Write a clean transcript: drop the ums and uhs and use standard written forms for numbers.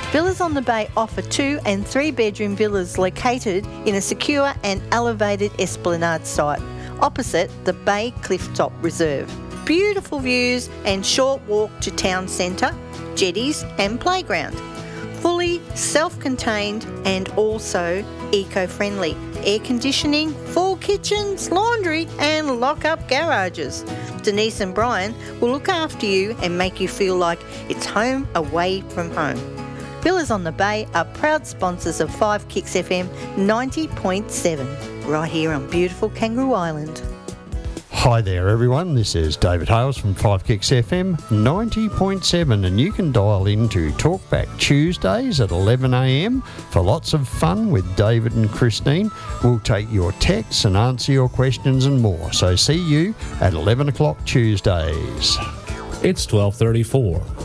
Villas on the Bay offer 2 and 3 bedroom villas located in a secure and elevated esplanade site opposite the Bay Clifftop Reserve. Beautiful views and short walk to town centre, jetties and playground. Fully self-contained and also eco-friendly. Air conditioning, full kitchens, laundry and lock-up garages. Denise and Brian will look after you and make you feel like it's home away from home. Villas on the Bay are proud sponsors of 5 Kicks FM 90.7, right here on beautiful Kangaroo Island. Hi there everyone, this is David Hales from 5 Kicks FM 90.7 and you can dial in to Talkback Tuesdays at 11am for lots of fun with David and Christine. We'll take your texts and answer your questions and more, so see you at 11 o'clock Tuesdays. It's 12:34.